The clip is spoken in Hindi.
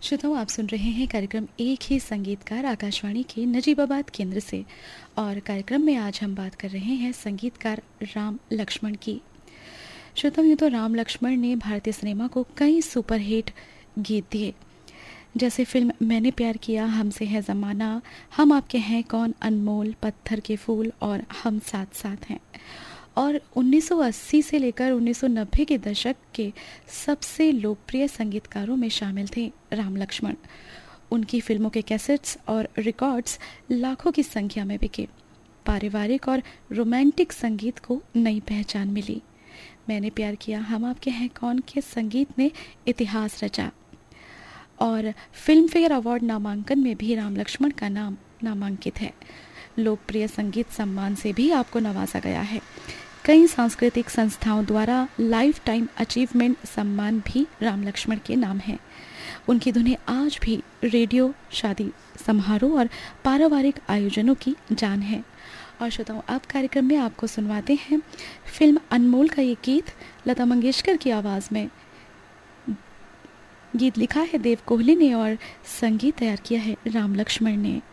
श्रोताओं, आप सुन रहे हैं कार्यक्रम एक ही संगीतकार आकाशवाणी के नजीबाबाद केंद्र से। और कार्यक्रम में आज हम बात कर रहे हैं संगीतकार राम लक्ष्मण की। श्रोताओं, यूँ तो राम लक्ष्मण ने भारतीय सिनेमा को कई सुपरहिट गीत दिए, जैसे फिल्म मैंने प्यार किया, हमसे है ज़माना, हम आपके हैं कौन, अनमोल, पत्थर के फूल और हम साथ साथ हैं। और 1980 से लेकर 1990 के दशक के सबसे लोकप्रिय संगीतकारों में शामिल थे राम लक्ष्मण। उनकी फिल्मों के कैसेट्स और रिकॉर्ड्स लाखों की संख्या में बिके। पारिवारिक और रोमांटिक संगीत को नई पहचान मिली। मैंने प्यार किया, हम आपके हैं कौन के संगीत ने इतिहास रचा और फिल्म फेयर अवार्ड नामांकन में भी राम लक्ष्मण का नाम नामांकित है। लोकप्रिय संगीत सम्मान से भी आपको नवाजा गया है। कई सांस्कृतिक संस्थाओं द्वारा लाइफ टाइम अचीवमेंट सम्मान भी राम लक्ष्मण के नाम है। उनकी धुनें आज भी रेडियो, शादी समारोह और पारिवारिक आयोजनों की जान है। और श्रोताओं, अब कार्यक्रम में आपको सुनवाते हैं फिल्म अनमोल का ये गीत लता मंगेशकर की आवाज़ में। गीत लिखा है देव कोहली ने और संगीत तैयार किया है राम लक्ष्मण ने।